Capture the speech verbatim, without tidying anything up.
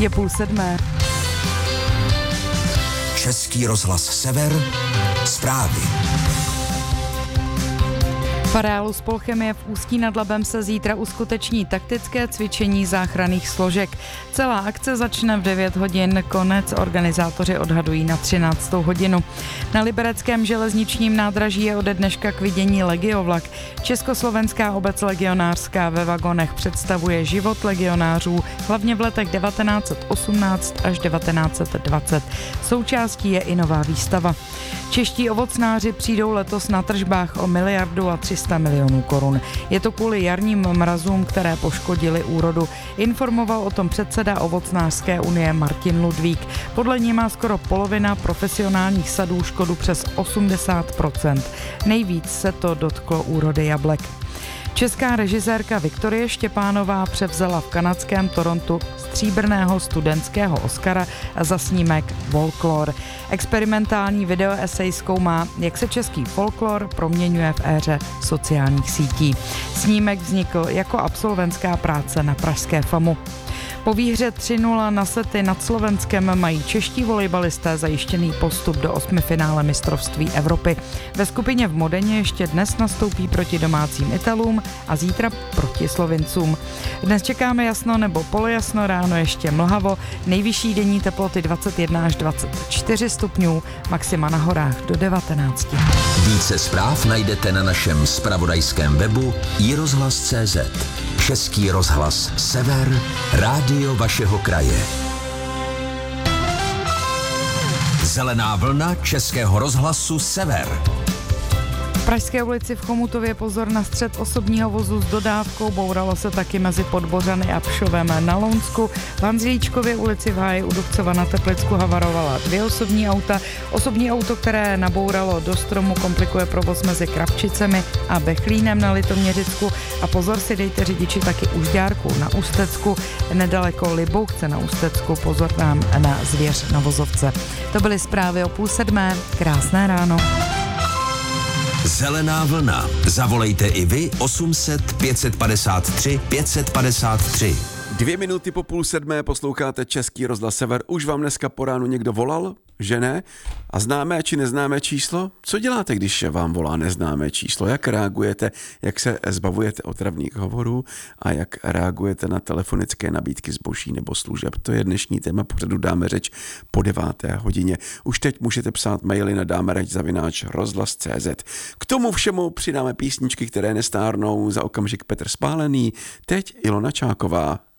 Je půl sedmé. Český rozhlas Sever, zprávy. V areálu Spolchemie v Ústí nad Labem se zítra uskuteční taktické cvičení záchranných složek. Celá akce začne v devět hodin, konec organizátoři odhadují na třináctou hodinu. Na libereckém železničním nádraží je ode dneška k vidění legiovlak. Československá obec legionářská ve vagonech představuje život legionářů, hlavně v letech devatenáct set osmnáct až devatenáct set dvacet. Součástí je i nová výstava. Čeští ovocnáři přijdou letos na tržbách o miliardu a tři sta milionů korun. Je to kvůli jarním mrazům, které poškodily úrodu. Informoval o tom předseda Ovocnářské unie Martin Ludvík. Podle něj má skoro polovina profesionálních sadů škodu přes osmdesát procent. Nejvíc se to dotklo úrody jablek. Česká režisérka Viktorie Štěpánová převzala v kanadském Torontu stříbrného studentského Oscara za snímek Folklor. Experimentální videoesej zkoumá, jak se český folklor proměňuje v éře sociálních sítí. Snímek vznikl jako absolventská práce na pražské FAMu. Po výhře tři nula na sety nad Slovenskem mají čeští volejbalisté zajištěný postup do osmifinále mistrovství Evropy. Ve skupině v Modeně ještě dnes nastoupí proti domácím Italům a zítra proti Slovincům. Dnes čekáme jasno nebo polojasno, ráno ještě mlhavo, nejvyšší denní teploty dvacet jedna až dvacet čtyři stupňů, maxima na horách do devatenáct. Více zpráv najdete na našem zpravodajském webu i rozhlas tečka cé zet. Český rozhlas Sever, rádio vašeho kraje. Zelená vlna Českého rozhlasu Sever. V Pražské ulici v Chomutově pozor na střet osobního vozu s dodávkou, bouralo se taky mezi Podbořany a Pšovem na Lounsku. V Hanzlíčkově ulici v Háji u Duchcova na Teplicku havarovala dvě osobní auta. Osobní auto, které nabouralo do stromu, komplikuje provoz mezi Krapčicemi a Bechlínem na Litoměřicku. A pozor si dejte řidiči taky u Žďárku na Ústecku, nedaleko Libouchce na Ústecku, pozor nám na zvěř na vozovce. To byly zprávy o půl sedmé. Krásné ráno. Zelená vlna. Zavolejte i vy osm set pět set padesát tři pět set padesát tři. Dvě minuty po půl sedmé posloucháte Český rozhlas Sever. Už vám dneska po ránu někdo volal? Že ne? A známé či neznámé číslo? Co děláte, když vám volá neznámé číslo? Jak reagujete? Jak se zbavujete otravných hovorů? A jak reagujete na telefonické nabídky zboží nebo služeb? To je dnešní téma pořadu Dáme řeč po deváté hodině. Už teď můžete psát maily na dámereč zavináč rozhlas tečka cé zet. K tomu všemu přidáme písničky, které nestárnou. Za okamžik Petr Spálený, teď Ilona Čáková.